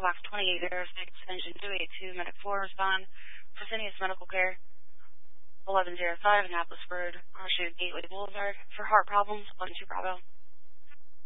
Box 2806, Engine 282, Medic 4, respond. Fresenius Medical Care, 1105, Annapolis Road, Horseshoe Gateway Boulevard. For heart problems, 12 Bravo.